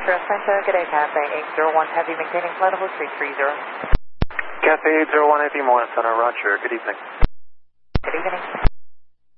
Express Center, good day, Cafe 801 Heavy, maintaining flight level 330. Cafe 801 Heavy, Moline Center, Roger, good evening. Good evening.